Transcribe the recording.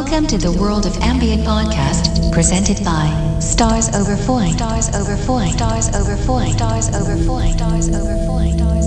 Welcome to the World of Ambient podcast, presented by Stars Over Foin. Stars Over Foin. Stars Over Foin. Stars Over Foin. Stars Over Foin.